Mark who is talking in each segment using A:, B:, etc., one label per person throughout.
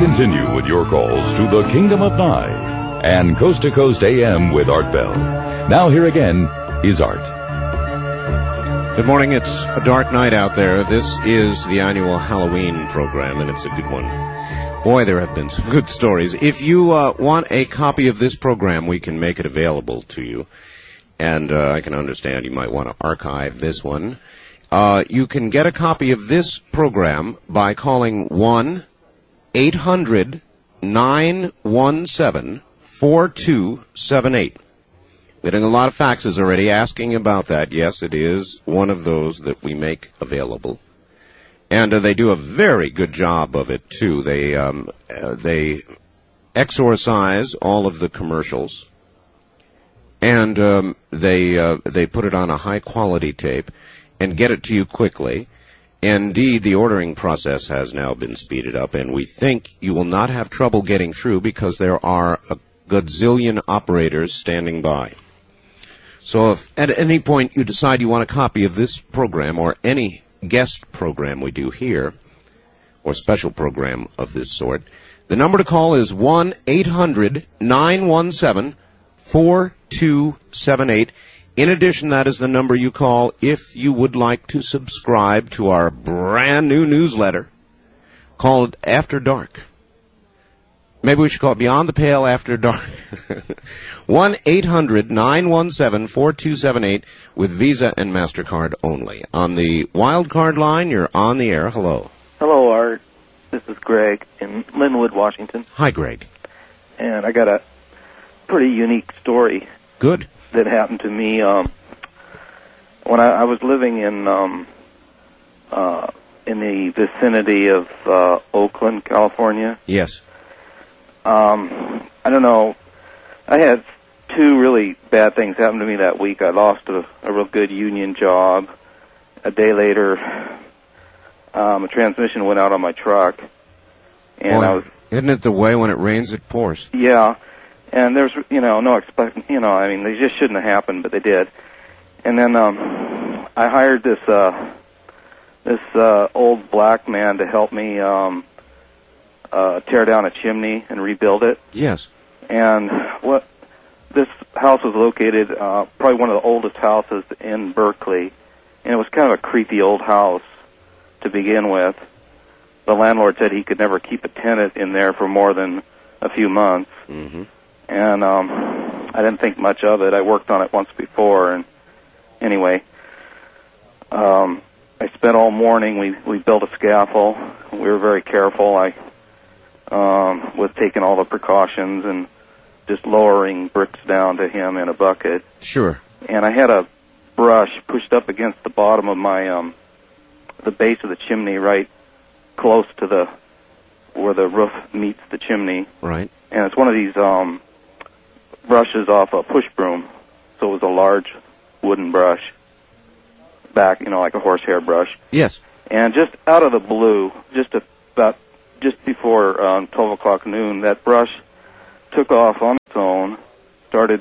A: continue with your calls to the Kingdom of Nye and Coast to Coast AM with Art Bell. Now here again is Art.
B: Good morning. It's a dark night out there. This is the annual Halloween program, and it's a good one. Boy, there have been some good stories. If you want a copy of this program, we can make it available to you. And I can understand you might want to archive this one. You can get a copy of this program by calling 1-800-917-4278. Getting a lot of faxes already asking about that. Yes, it is one of those that we make available. And they do a very good job of it, too. They exorcise all of the commercials. And they put it on a high-quality tape and get it to you quickly. Indeed, the ordering process has now been speeded up, and we think you will not have trouble getting through because there are a gazillion operators standing by. So if at any point you decide you want a copy of this program or any guest program we do here, or special program of this sort, the number to call is 1-800-917-4278. In addition, that is the number you call if you would like to subscribe to our brand new newsletter called After Dark. Maybe we should call it Beyond the Pale After Dark. 1-800-917-4278 with Visa and MasterCard only. On the wild card line, you're on the air. Hello.
C: Hello, Art. This is Greg in Linwood, Washington.
B: Hi, Greg.
C: And I got a pretty unique story.
B: Good.
C: That happened to me when I was living in the vicinity of Oakland, California.
B: Yes.
C: I don't know. I had two really bad things happen to me that week. I lost a real good union job. A day later, a transmission went out on my truck, and
B: Boy, isn't it the way when it rains it pours?
C: Yeah, and there's no expect. They just shouldn't have happened, but they did. And then I hired this old black man to help me tear down a chimney and rebuild it.
B: Yes.
C: And this house was located, probably one of the oldest houses in Berkeley, and it was kind of a creepy old house to begin with. The landlord said he could never keep a tenant in there for more than a few months.
B: Mm-hmm.
C: And I didn't think much of it. I worked on it once before, and anyway, I spent all morning. We built a scaffold. We were very careful. I was taking all the precautions and just lowering bricks down to him in a bucket.
B: Sure.
C: And I had a brush pushed up against the bottom of my the base of the chimney, right close to where the roof meets the chimney.
B: Right.
C: And it's one of these brushes off a push broom, so it was a large wooden brush, back, like a horsehair brush.
B: Yes.
C: And just out of the blue, just before 12 o'clock noon, that brush took off on its own, started,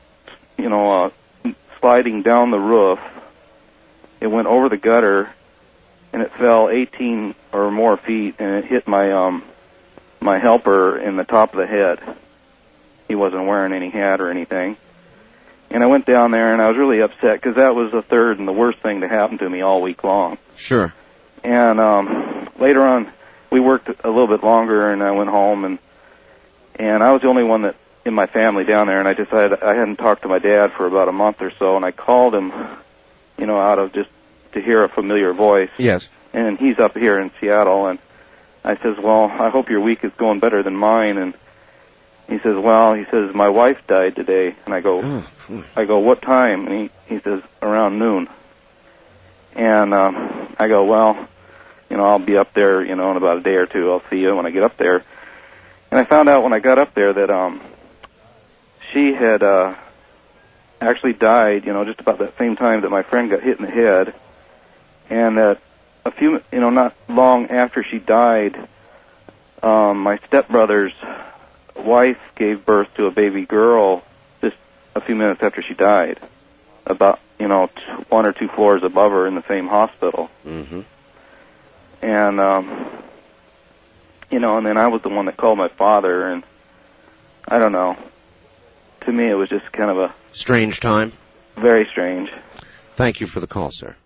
C: sliding down the roof. It went over the gutter, and it fell 18 or more feet, and it hit my helper in the top of the head. He wasn't wearing any hat or anything. And I went down there, and I was really upset, because that was the third and the worst thing to happen to me all week long.
B: Sure.
C: And later on, we worked a little bit longer, and I went home, and I was the only one that in my family down there, and I decided I hadn't talked to my dad for about a month or so, and I called him, out of just to hear a familiar voice.
B: Yes.
C: And he's up here in Seattle, and I says, well, I hope your week is going better than mine. And he says, my wife died today. And I go, what time? And he says, around noon. And I go, well, I'll be up there, in about a day or two. I'll see you when I get up there. And I found out when I got up there that she had actually died, just about that same time that my friend got hit in the head. And that a few, not long after she died, my stepbrother's wife gave birth to a baby girl just a few minutes after she died, about, one or two floors above her in the same hospital.
B: Mm-hmm.
C: And you know, and then I was the one that called my father, and I don't know. To me, it was just kind of a
B: strange time.
C: Very strange.
B: Thank you for the call, sir.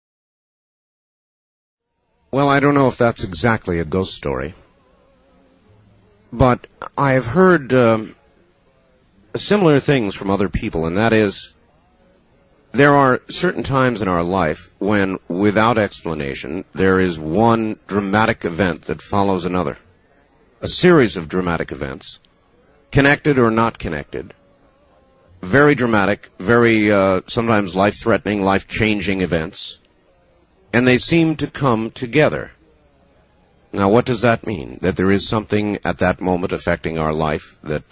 B: Well, I don't know if that's exactly a ghost story, but I've heard similar things from other people, and that is, there are certain times in our life when, without explanation, there is one dramatic event that follows another. A series of dramatic events, connected or not connected. Very dramatic, very sometimes life-threatening, life-changing events. And they seem to come together. Now, what does that mean? That there is something at that moment affecting our life that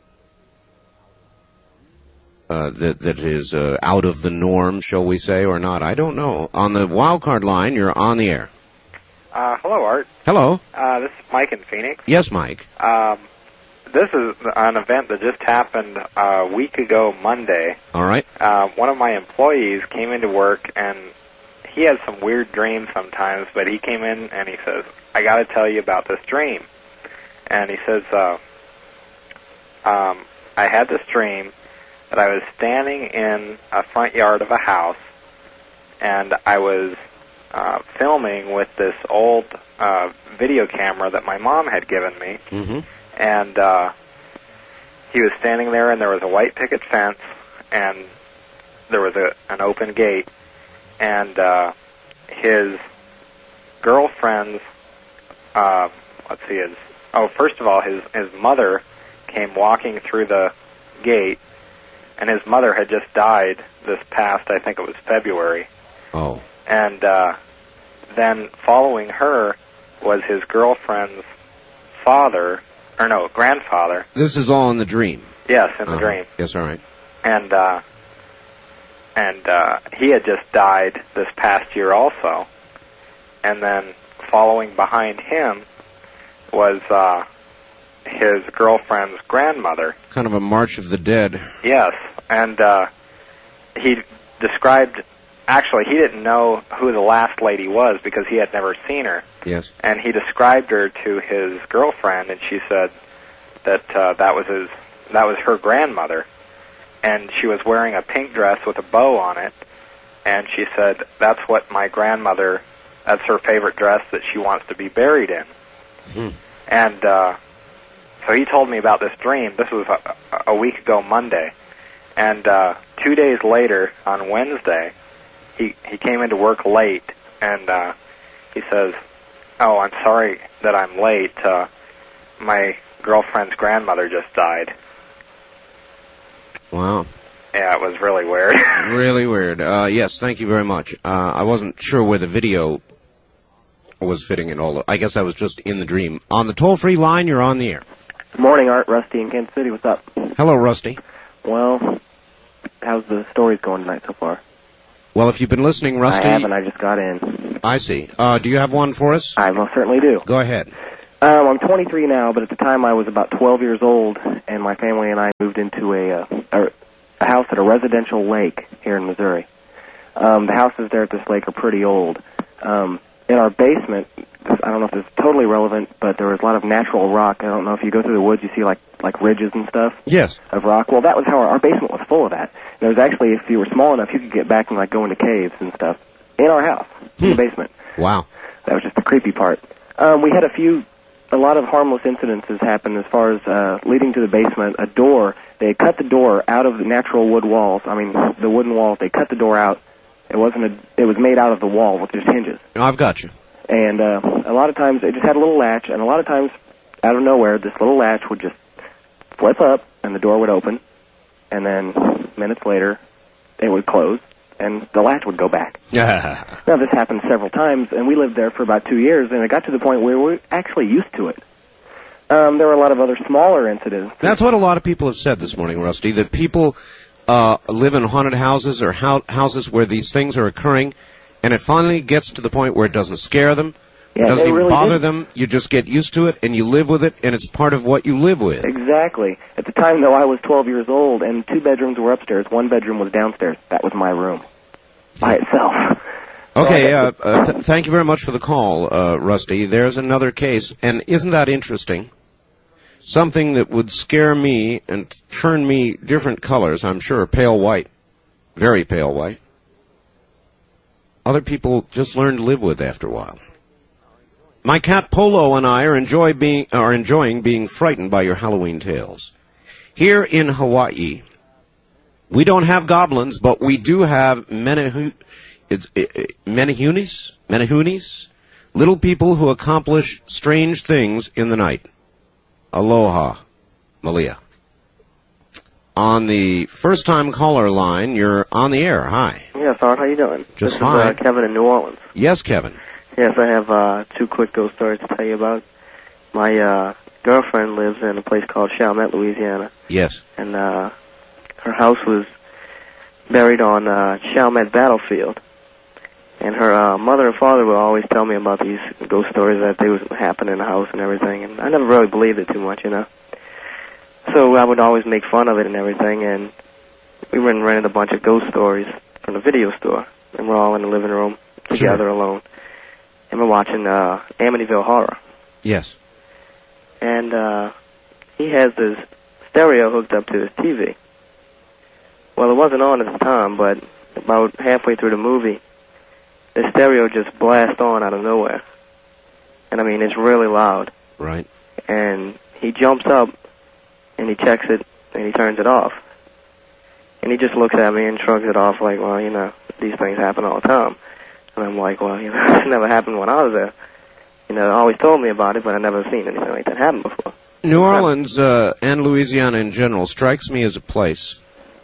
B: that is out of the norm, shall we say, or not? I don't know. On the wildcard line, you're on the air.
D: Hello, Art.
B: Hello.
D: This is Mike in Phoenix.
B: Yes, Mike.
D: This is an event that just happened a week ago Monday.
B: All right.
D: One of my employees came into work, and he has some weird dreams sometimes, but he came in and he says, I got to tell you about this dream. And he says, I had this dream that I was standing in a front yard of a house, and I was filming with this old video camera that my mom had given me.
B: Mm-hmm.
D: And he was standing there, and there was a white picket fence, and there was an open gate, and his girlfriend's, first of all, his mother came walking through the gate, and his mother had just died this past, I think it was February.
B: Oh.
D: And then following her was his girlfriend's grandfather.
B: This is all in the dream.
D: Yes, in the dream.
B: Yes, all right.
D: And he had just died this past year also. And then following behind him was his girlfriend's grandmother.
B: Kind of a March of the Dead.
D: Yes, and he described, actually he didn't know who the last lady was because he had never seen her.
B: Yes.
D: And he described her to his girlfriend, and she said that that was her grandmother. And she was wearing a pink dress with a bow on it, and she said, that's what my grandmother, that's her favorite dress that she wants to be buried in.
B: Hmm.
D: And so he told me about this dream. This was a week ago Monday. And 2 days later, on Wednesday, he came into work late, and he says, oh, I'm sorry that I'm late. My girlfriend's grandmother just died.
B: Wow.
D: Yeah, it was really weird.
B: Really weird. Yes, thank you very much. I wasn't sure where the video was fitting in all. I guess I was just in the dream. On the toll-free line, you're on the air.
E: Good morning, Art. Rusty in Kansas City. What's up?
B: Hello, Rusty.
E: Well, how's the stories going tonight so far?
B: Well, if you've been listening, Rusty...
E: I haven't. I just got in.
B: I see. Do you have one for us?
E: I most certainly do.
B: Go ahead.
E: I'm 23 now, but at the time I was about 12 years old, and my family and I moved into a house at a residential lake here in Missouri. The houses there at this lake are pretty old. In our basement, I don't know if this is totally relevant, but there was a lot of natural rock. I don't know if you go through the woods, you see like ridges and stuff.
B: Yes.
E: Of rock. Well, that was how our basement was full of that. And there was actually, if you were small enough, you could get back and go into caves and stuff in our house, in the basement.
B: Wow.
E: That was just the creepy part. We had a lot of harmless incidences happen as far as leading to the basement. A door, they had cut the door out of the natural wood walls. I mean, the wooden walls, they cut the door out. It was made out of the wall with just hinges.
B: I've got you.
E: And a lot of times it just had a little latch, and a lot of times, out of nowhere, this little latch would just flip up, and the door would open, and then minutes later, it would close, and the latch would go back. Now, this happened several times, and we lived there for about 2 years, and it got to the point where we were actually used to it. There were a lot of other smaller incidents.
B: That's what a lot of people have said this morning, Rusty, that people live in haunted houses or houses where these things are occurring, and it finally gets to the point where it doesn't scare them, it doesn't even really bother them, you just get used to it, and you live with it, and it's part of what you live with.
E: Exactly. At the time, though, I was 12 years old, and 2 bedrooms were upstairs, 1 bedroom was downstairs. That was my room, by itself.
B: Okay, thank you very much for the call, Rusty. There's another case, and isn't that interesting? Something that would scare me and turn me different colors, I'm sure, pale white, very pale white. Other people just learn to live with after a while. My cat Polo and I are enjoying being frightened by your Halloween tales. Here in Hawaii, we don't have goblins, but we do have menahunis, little people who accomplish strange things in the night. Aloha, Malia. On the first-time caller line, you're on the air. Hi.
E: Yes, Art, how you doing?
B: Just
E: this
B: fine.
E: Is Kevin in New Orleans.
B: Yes, Kevin.
E: Yes, I have 2 quick ghost stories to tell you about. My girlfriend lives in a place called Chalmette, Louisiana.
B: Yes.
E: And her house was buried on Chalmette Battlefield. And her mother and father would always tell me about these ghost stories that they would happen in the house and everything. And I never really believed it too much, you know. So I would always make fun of it and everything. And we went and rented a bunch of ghost stories from the video store. And we're all in the living room together alone. And we're watching Amityville Horror.
B: Yes.
E: And he has this stereo hooked up to his TV. Well, it wasn't on at the time, but about halfway through the movie, the stereo just blasts on out of nowhere. And I mean, it's really loud.
B: Right.
E: And he jumps up, and he checks it, and he turns it off. And he just looks at me and shrugs it off like, well, you know, these things happen all the time. And I'm like, well, you know, it never happened when I was there. You know, they always told me about it, but I never seen anything like that happen before.
B: New Orleans and Louisiana in general strikes me as a place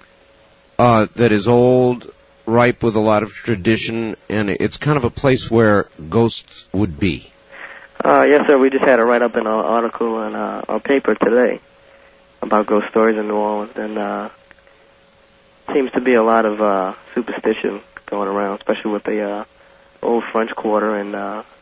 B: that is old, ripe with a lot of tradition, and it's kind of a place where ghosts would be.
E: Yes, sir. We just had a write-up in our article in our paper today about ghost stories in New Orleans, and seems to be a lot of superstition going around, especially with the old French Quarter and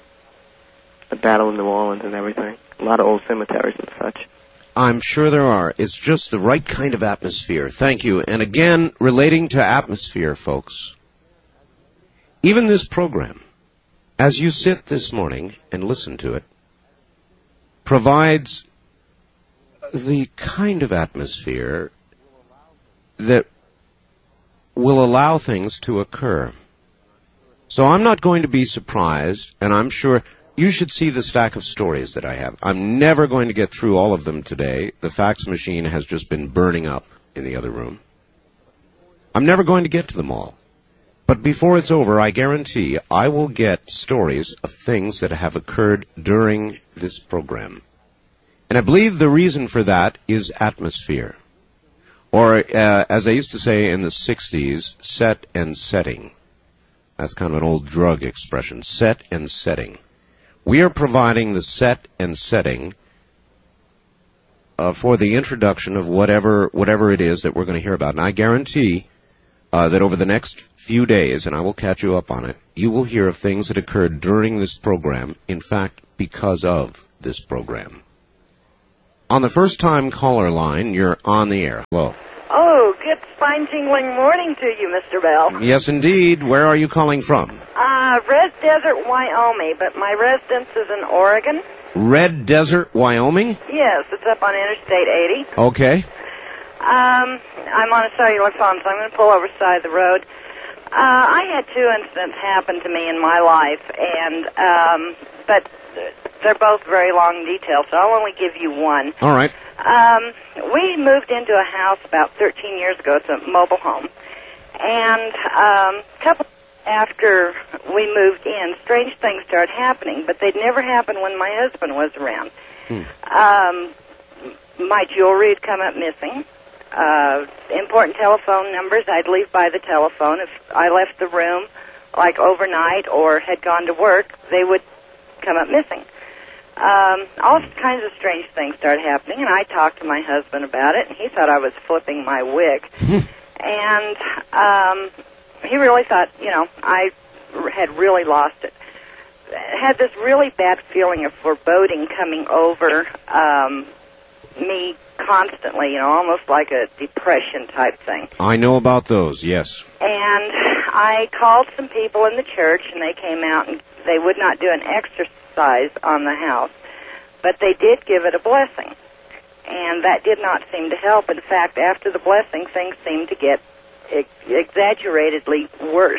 E: the Battle of New Orleans and everything. A lot of old cemeteries and such.
B: I'm sure there are. It's just the right kind of atmosphere. Thank you. And again, relating to atmosphere, folks, even this program, as you sit this morning and listen to it, provides the kind of atmosphere that will allow things to occur. So I'm not going to be surprised, and I'm sure you should see the stack of stories that I have. I'm never going to get through all of them today. The fax machine has just been burning up in the other room. I'm never going to get to them all. But before it's over, I guarantee I will get stories of things that have occurred during this program. And I believe the reason for that is atmosphere. Or, as I used to say in the 60s, set and setting. That's kind of an old drug expression, set and setting. We are providing the set and setting for the introduction of whatever it is that we're going to hear about. And I guarantee that over the next few days, and I will catch you up on it, you will hear of things that occurred during this program, in fact, because of this program. On the first-time caller line, you're on the air. Hello.
F: Oh, good fine tingling morning to you, Mr. Bell.
B: Yes, indeed. Where are you calling from?
F: Red Desert, Wyoming, but my residence is in Oregon.
B: Red Desert, Wyoming?
F: Yes, it's up on Interstate 80.
B: Okay.
F: I'm on a cellular phone, so I'm going to pull over the side of the road. I had 2 incidents happen to me in my life, and but they're both very long details, so I'll only give you one.
B: All right.
F: We moved into a house about 13 years ago. It's a mobile home. And a couple after we moved in, strange things started happening, but they'd never happened when my husband was around. My jewelry had come up missing. Important telephone numbers, I'd leave by the telephone. If I left the room, like overnight or had gone to work, they would come up missing. All kinds of strange things started happening, and I talked to my husband about it, and he thought I was flipping my wig. And he really thought, you know, I had really lost it. Had this really bad feeling of foreboding coming over me constantly, almost like a depression type thing.
B: I know about those, yes.
F: And I called some people in the church, and they came out, and they would not do an exercise on the house, but they did give it a blessing. And that did not seem to help. In fact, after the blessing, things seemed to get exaggeratally worse.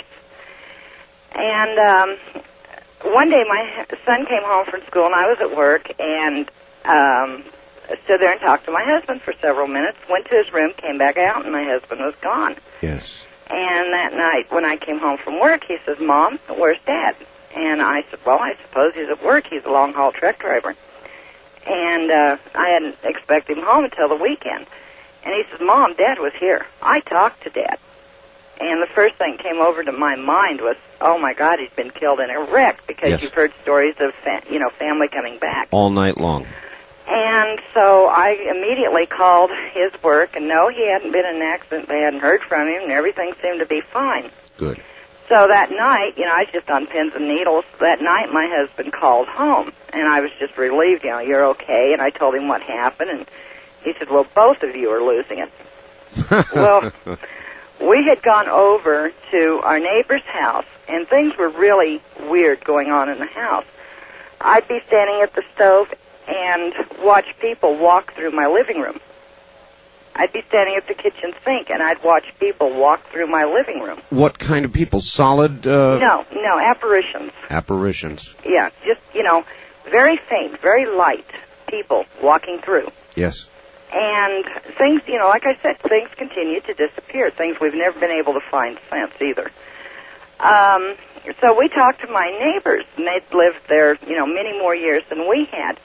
F: And one day my son came home from school, and I was at work, and stood there and talked to my husband for several minutes, went to his room, came back out, and my husband was gone.
B: Yes.
F: And that night, when I came home from work, he says, "Mom, where's Dad?" And I said, "Well, I suppose he's at work. He's a long-haul truck driver." And I hadn't expected him home until the weekend. And he says, "Mom, Dad was here. I talked to Dad." And the first thing that came over to my mind was, oh, my God, he's been killed in a wreck, because
B: Yes.
F: you've heard stories of, family coming back.
B: All night long.
F: And so I immediately called his work, and no, he hadn't been in an accident. They hadn't heard from him, and everything seemed to be fine.
B: Good.
F: So that night, I was just on pins and needles. That night, my husband called home, and I was just relieved, you're okay. And I told him what happened, and he said, "Well, both of you are losing it." Well, we had gone over to our neighbor's house, and things were really weird going on in the house. I'd be standing at the stove and watch people walk through my living room. I'd be standing at the kitchen sink, and I'd watch people walk through my living room.
B: What kind of people? Solid?
F: No, apparitions.
B: Apparitions.
F: Yeah, just, very faint, very light people walking through.
B: Yes.
F: And things, like I said, things continue to disappear, things we've never been able to find since either. So we talked to my neighbors, and they'd lived there, many more years than we had.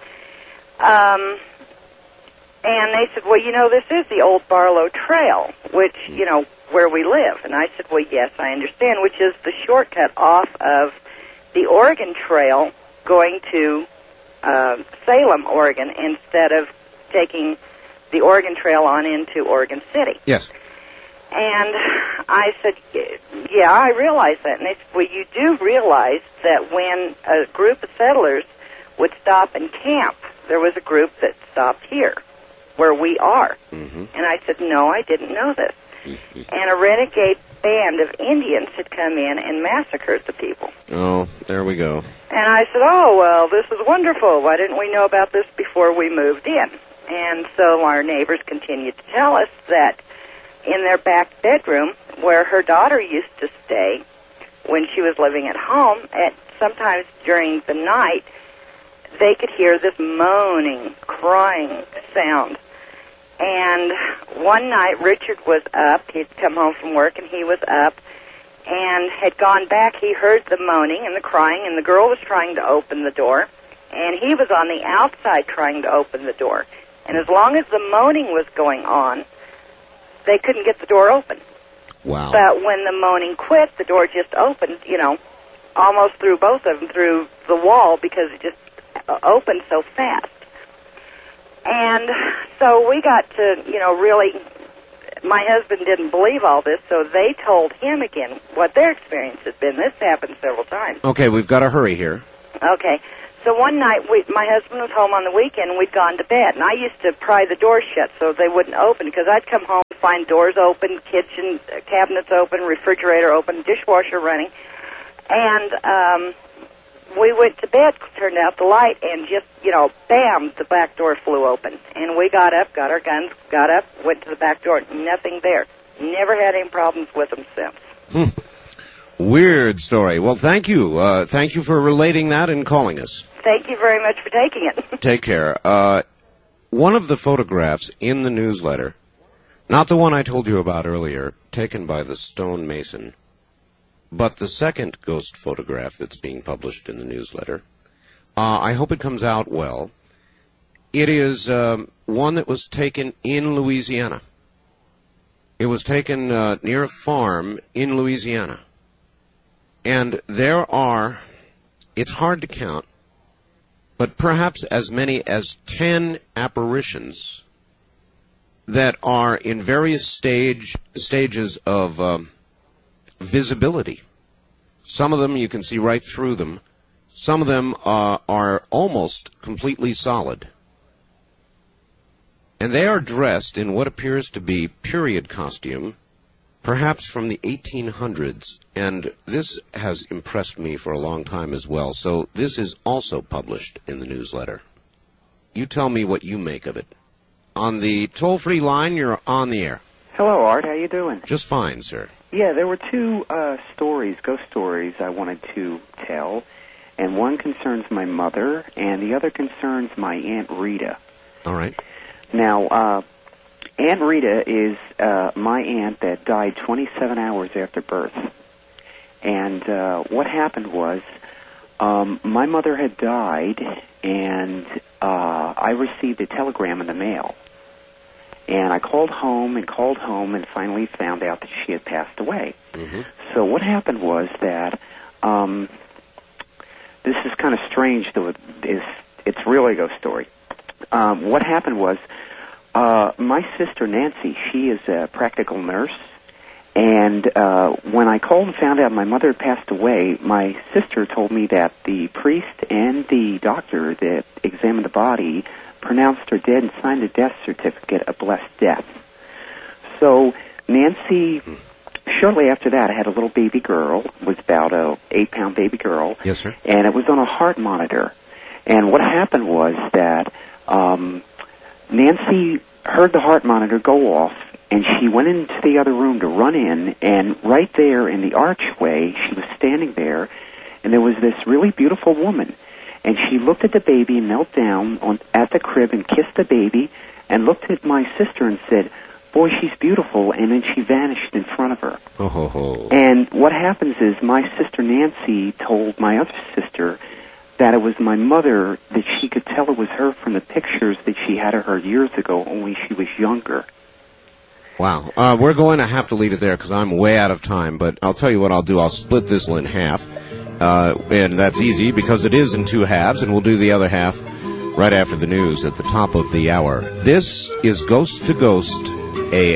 F: And they said, "Well, this is the old Barlow Trail, which, where we live." And I said, "Well, yes, I understand," which is the shortcut off of the Oregon Trail going to Salem, Oregon, instead of taking the Oregon Trail on into Oregon City.
B: Yes.
F: And I said, "Yeah, I realize that." And they said, "Well, you do realize that when a group of settlers would stop and camp, there was a group that stopped here, where we are."
B: Mm-hmm.
F: And I said, "No, I didn't know this." And a renegade band of Indians had come in and massacred the people.
B: Oh, there we go.
F: And I said, "Oh, well, this is wonderful. Why didn't we know about this before we moved in?" And so our neighbors continued to tell us that in their back bedroom, where her daughter used to stay when she was living at home, sometimes during the night, they could hear this moaning, crying sound. And one night, Richard was up. He'd come home from work, and he was up and had gone back. He heard the moaning and the crying, and the girl was trying to open the door, and he was on the outside trying to open the door. And as long as the moaning was going on, they couldn't get the door open.
B: Wow.
F: But when the moaning quit, the door just opened, almost through both of them, through the wall, because it just opened so fast. And so we got to, really, my husband didn't believe all this, so they told him again what their experience had been. This happened several times.
B: Okay, we've got to hurry here.
F: Okay. So one night, my husband was home on the weekend, and we'd gone to bed. And I used to pry the doors shut so they wouldn't open, because I'd come home and find doors open, kitchen cabinets open, refrigerator open, dishwasher running. And we went to bed, turned out the light, and just, bam, the back door flew open. And we got up, got our guns, got up, went to the back door, nothing there. Never had any problems with them since.
B: Weird story. Well, thank you. Thank you for relating that and calling us.
F: Thank you very much for taking it.
B: Take care. One of the photographs in the newsletter, not the one I told you about earlier, taken by the stonemason, but the second ghost photograph that's being published in the newsletter, I hope it comes out well. It is one that was taken in Louisiana. It was taken near a farm in Louisiana. And there are, it's hard to count, but perhaps as many as 10 apparitions that are in various stages of visibility. Some of them you can see right through them. Some of them are almost completely solid. And they are dressed in what appears to be period costume, perhaps from the 1800s, and this has impressed me for a long time as well. So this is also published in the newsletter. You tell me what you make of it. On the toll-free line, you're on the air.
G: Hello, Art. How you doing?
B: Just fine, sir.
G: Yeah, there were two ghost stories I wanted to tell, and one concerns my mother, and the other concerns my Aunt Rita.
B: All right.
G: Now, Aunt Rita is my aunt that died 27 hours after birth. And what happened was my mother had died, and I received a telegram in the mail. And I called home and finally found out that she had passed away.
B: Mm-hmm.
G: So what happened was that this is kind of strange, though it's really a ghost story. What happened was my sister Nancy, she is a practical nurse, and when I called and found out my mother had passed away, my sister told me that the priest and the doctor that examined the body pronounced her dead and signed a death certificate, a blessed death. So Nancy, shortly after that, had a little baby girl, was about a 8-pound baby girl.
B: Yes, sir.
G: And it was on a heart monitor. And what happened was that Nancy heard the heart monitor go off, and she went into the other room to run in, and right there in the archway, she was standing there, and there was this really beautiful woman. And she looked at the baby and knelt down at the crib and kissed the baby and looked at my sister and said, "Boy, she's beautiful," and then she vanished in front of her.
B: Oh.
G: And what happens is my sister Nancy told my other sister that it was my mother, that she could tell it was her from the pictures that she had of her years ago, only she was younger.
B: Wow. We're going to have to leave it there because I'm way out of time, but I'll tell you what I'll do. I'll split this in half. And that's easy because it is in 2 halves, and we'll do the other half right after the news at the top of the hour. This is Ghost to Ghost